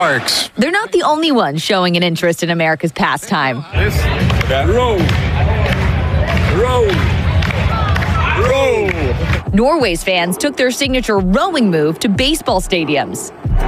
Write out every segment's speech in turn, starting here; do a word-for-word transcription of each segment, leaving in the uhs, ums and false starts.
Parks. They're not the only ones showing an interest in America's pastime. This, that row, row, row. Norway's fans took their signature rowing move to baseball stadiums.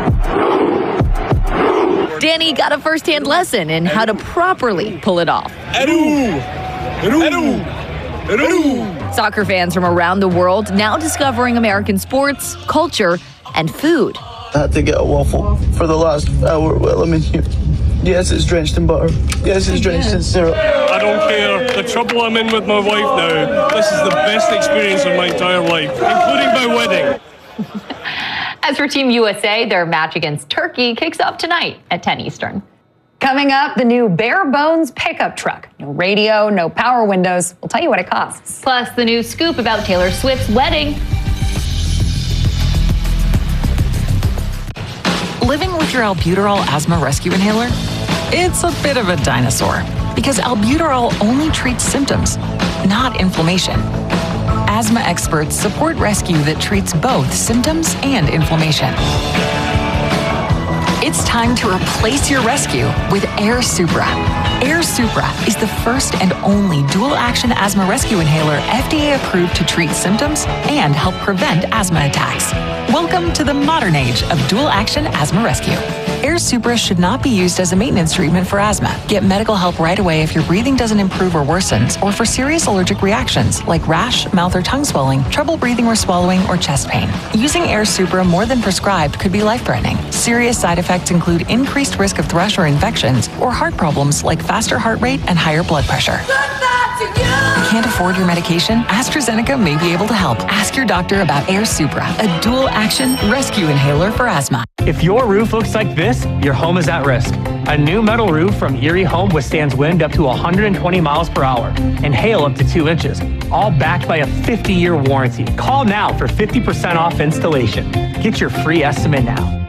Danny got a first-hand lesson in how to properly pull it off. Edu, Edu, Edu. Soccer fans from around the world now discovering American sports, culture, and food. I had to get a waffle for the last hour while I'm in here. Yes, it's drenched in butter. Yes, it's drenched in syrup. I don't care. The trouble I'm in with my wife now, this is the best experience of my entire life, including my wedding. As for Team U S A, their match against Turkey kicks off tonight at ten Eastern. Coming up, the new bare bones pickup truck. No radio, no power windows. We'll tell you what it costs. Plus, the new scoop about Taylor Swift's wedding. Living with your albuterol asthma rescue inhaler? It's a bit of a dinosaur because albuterol only treats symptoms, not inflammation. Asthma experts support rescue that treats both symptoms and inflammation. It's time to replace your rescue with Air Supra. Air Supra is the first and only dual-action asthma rescue inhaler F D A approved to treat symptoms and help prevent asthma attacks. Welcome to the modern age of dual-action asthma rescue. Air Supra should not be used as a maintenance treatment for asthma. Get medical help right away if your breathing doesn't improve or worsens, or for serious allergic reactions like rash, mouth or tongue swelling, trouble breathing or swallowing, or chest pain. Using Air Supra more than prescribed could be life-threatening. Serious side effects include increased risk of thrush or infections, or heart problems like faster heart rate and higher blood pressure. Can't afford your medication? AstraZeneca may be able to help. Ask your doctor about Air Supra, a dual-action rescue inhaler for asthma. If your roof looks like this, your home is at risk. A new metal roof from Erie Home withstands wind up to one hundred twenty miles per hour and hail up to two inches, all backed by a fifty-year warranty. Call now for fifty percent off installation. Get your free estimate now.